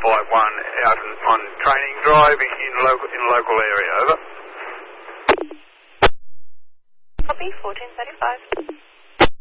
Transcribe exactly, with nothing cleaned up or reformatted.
five one out on, on training drive in, in local in local area. Over. Copy, fourteen thirty-five.